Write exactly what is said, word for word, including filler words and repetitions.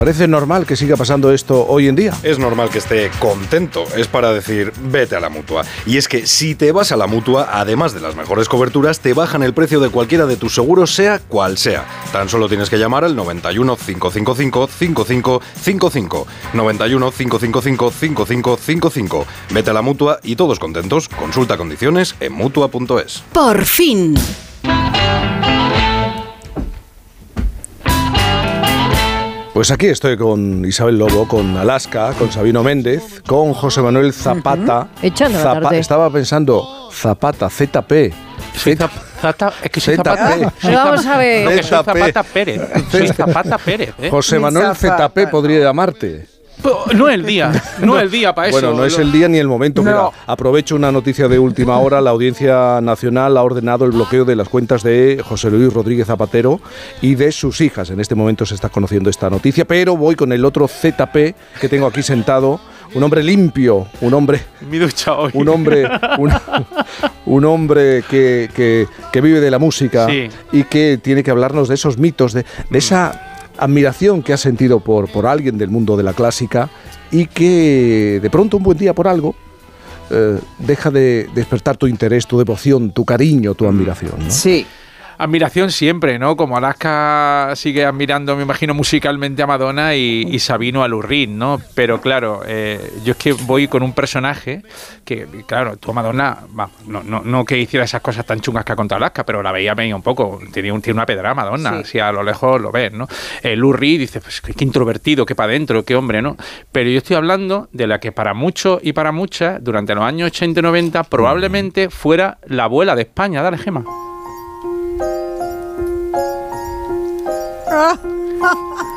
¿Parece normal que siga pasando esto hoy en día? Es normal que esté contento, es para decir, vete a la Mutua. Y es que si te vas a la Mutua, además de las mejores coberturas, te bajan el precio de cualquiera de tus seguros, sea cual sea. Tan solo tienes que llamar al noventa y uno, cinco cinco cinco, cinco cinco cinco cinco. noventa y uno, cinco cinco cinco, cinco cinco cinco cinco. Vete a la Mutua y todos contentos. Consulta condiciones en mutua punto es. Por fin. Pues aquí estoy con Isabel Lobo, con Alaska, con Sabino Méndez, con José Manuel Zapata. Uh-huh. Echando la tarde. Estaba pensando, Zapata, Z P. Z, Zata, es que soy Z P. Zapata. Pero vamos a ver. No, que soy Zapata Pérez. Soy Zapata Pérez. ¿eh? José Manuel Z P podría llamarte. No es el día, no es el día para eso. Bueno, no es el día ni el momento. No. Mira, aprovecho una noticia de última hora. La Audiencia Nacional ha ordenado el bloqueo de las cuentas de José Luis Rodríguez Zapatero y de sus hijas. En este momento se está conociendo esta noticia, pero voy con el otro Z P que tengo aquí sentado. Un hombre limpio, un hombre... Mi ducha hoy. Un hombre, un, un hombre que, que, que vive de la música, sí, y que tiene que hablarnos de esos mitos, de, de esa admiración que has sentido por, por alguien del mundo de la clásica y que de pronto un buen día por algo eh, deja de despertar tu interés, tu devoción, tu cariño, tu admiración, ¿no? Sí. Admiración siempre, ¿no? Como Alaska sigue admirando, me imagino, musicalmente a Madonna y, y Sabino a Lou Reed, ¿no? Pero claro, eh, yo es que voy con un personaje que, claro, tú a Madonna, vamos, no, no, no que hiciera esas cosas tan chungas que ha contado Alaska, pero la veía medio un poco, tiene, un, tiene una pedra Madonna, sí, si a lo lejos lo ves, ¿no? Eh, Lou Reed dice, pues qué introvertido, qué para adentro, qué hombre, ¿no? Pero yo estoy hablando de la que para muchos y para muchas, durante los años ochenta y noventa, probablemente fuera la abuela de España. Dale, Gema.